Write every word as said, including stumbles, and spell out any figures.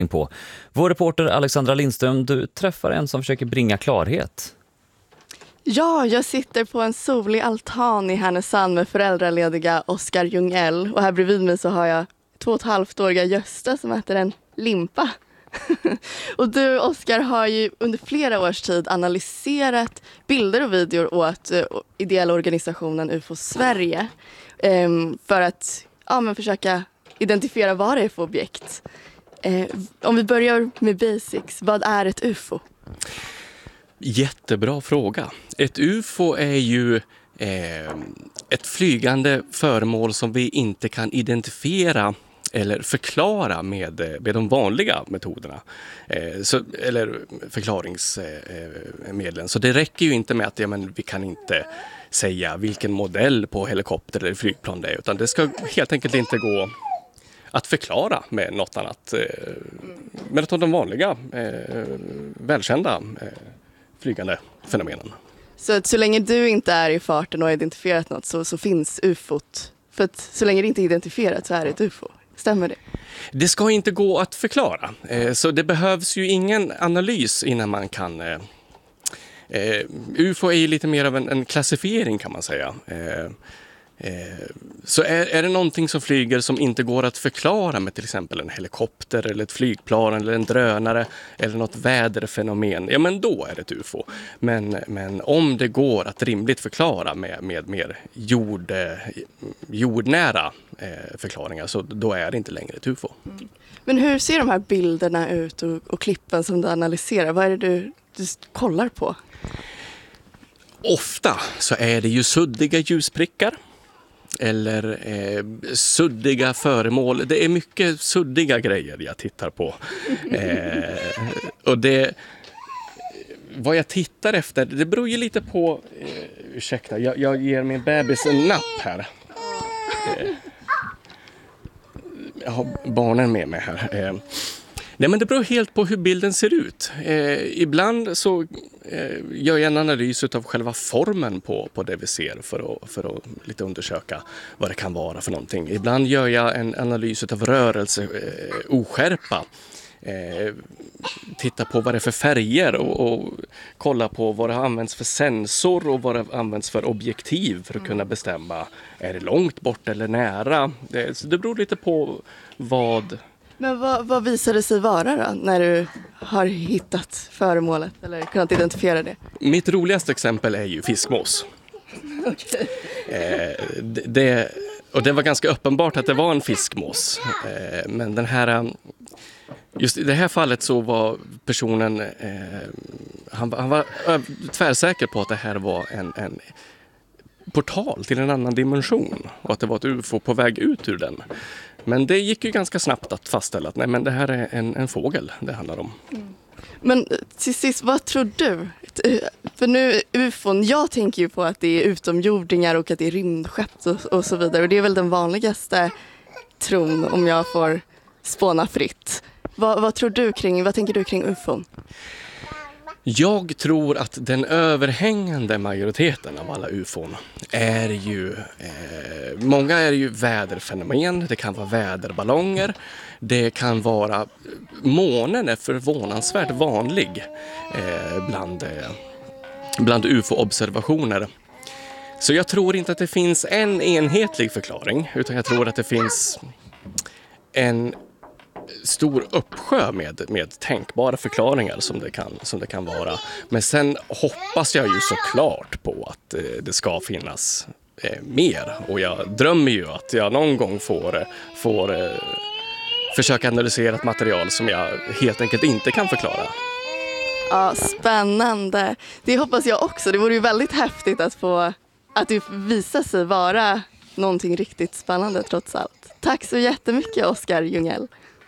på. Vår reporter Alexandra Lindström, du träffar en som försöker bringa klarhet. Ja, jag sitter på en solig altan i Härnösand med föräldralediga Oskar Ljungell. Och här bredvid mig så har jag två och ett halvt åriga Gösta som äter en limpa. Och du, Oskar, har ju under flera års tid analyserat bilder och videor åt uh, ideella organisationen U F O Sverige um, för att ja, men försöka identifiera vad det är för objekt. Uh, om vi börjar med basics, vad är ett U F O? Jättebra fråga. Ett U F O är ju eh, ett flygande föremål som vi inte kan identifiera eller förklara med, med de vanliga metoderna, eh, så, eller förklaringsmedlen. Så det räcker ju inte med att ja, men vi kan inte säga vilken modell på helikopter eller flygplan det är, utan det ska helt enkelt inte gå att förklara med något annat, eh, med något av de vanliga, eh, välkända eh, flygande fenomenen. Så att så länge du inte är i farten och har identifierat något så, så finns U F O t. För att så länge det inte är identifierat så är det ett U F O. Stämmer det? Det ska inte gå att förklara. Så det behövs ju ingen analys innan man kan... U F O är ju lite mer av en, en klassifiering kan man säga. Så är, är det någonting som flyger som inte går att förklara med till exempel en helikopter eller ett flygplan eller en drönare eller något väderfenomen, ja men då är det ett U F O. Men, men om det går att rimligt förklara med, med mer jord, jordnära eh, förklaringar så då är det inte längre ett U F O. Mm. Men hur ser de här bilderna ut och, och klippen som du analyserar? Vad är det du, du kollar på? Ofta så är det ju suddiga ljusprickar. Eller eh, suddiga föremål. Det är mycket suddiga grejer jag tittar på. Eh, och det, vad jag tittar efter, det beror ju lite på... Eh, ursäkta, jag, jag ger min bebis en napp här. Eh, jag har barnen med mig här. Eh, nej, men det beror helt på hur bilden ser ut. Eh, ibland så eh, gör jag en analys av själva formen på, på det vi ser för att, för att lite undersöka vad det kan vara för någonting. Ibland gör jag en analys av rörelse, eh, oskärpa. Eh, titta på vad det är för färger och, och kolla på vad det används för sensor och vad det används för objektiv för att kunna bestämma är det långt bort eller nära. Det, så det beror lite på vad... Men vad, vad visar det sig vara då när du har hittat föremålet eller kunnat identifiera det? Mitt roligaste exempel är ju fiskmås. Okay. Eh, det, det, och det var ganska uppenbart att det var en fiskmås. Eh, men den här, just i det här fallet så var personen, eh, han, han var tvärsäker på att det här var en, en portal till en annan dimension och att det var ett U F O på väg ut ur den. Men det gick ju ganska snabbt att fastställa att nej, men det här är en, en fågel det handlar om. Mm. Men till sist, vad tror du? För nu U F O, jag tänker ju på att det är utomjordingar och att det är rymdskepp och, och så vidare. Och det är väl den vanligaste tron om jag får spåna fritt. Vad, vad tror du kring, vad tänker du kring U F O? Jag tror att den överhängande majoriteten av alla U F O är ju, eh, många är ju väderfenomen, det kan vara väderballonger, det kan vara, månen är förvånansvärt vanlig eh, bland, eh, bland U F O-observationer. Så jag tror inte att det finns en enhetlig förklaring, utan jag tror att det finns en stor uppsjö med, med tänkbara förklaringar som det, kan, som det kan vara. Men sen hoppas jag ju såklart på att eh, det ska finnas eh, mer. Och jag drömmer ju att jag någon gång får, får eh, försöka analysera ett material som jag helt enkelt inte kan förklara. Ja, spännande. Det hoppas jag också. Det vore ju väldigt häftigt att få att det visar sig vara någonting riktigt spännande trots allt. Tack så jättemycket, Oskar Ljungell.